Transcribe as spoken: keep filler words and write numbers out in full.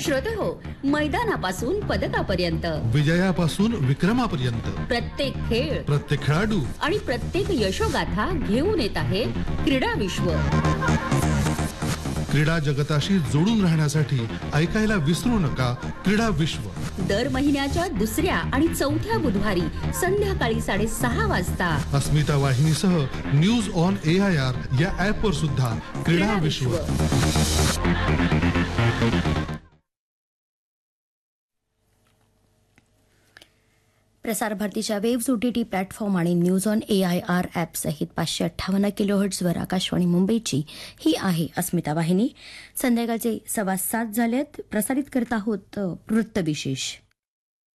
श्रोतेहो, मैदानापासून पदकापर्यंत, विजयापासून विक्रमापर्यंत प्रत्येक खेळ, प्रत्येक खेळाडू आणि प्रत्येक यशोगाथा घेऊन येत आहे क्रीडा विश्व. क्रीडा जगताशी जोडून राहण्यासाठी ऐकायला विसरू नका क्रीडा विश्व. दर महिन्याच्या दुसऱ्या आणि चौथ्या बुधवारी संध्याकाळी साडेसहा वाजता अस्मिता वाहिनीसह news on A I R या ऍप वर सुद्धा क्रीडा विश्व. प्रसार भारतीच्या वेव्स ओटीटी प्लॅटफॉर्म आणि news on A I R app सहित पाचशे अठ्ठावन्न किलोहर्ट्झवर आकाशवाणी मुंबईची ही आहे अस्मिता वाहिनी. संध्याकाळचे सव्वा सात झालेत. प्रसारित करत आहोत वृत्तविशेष.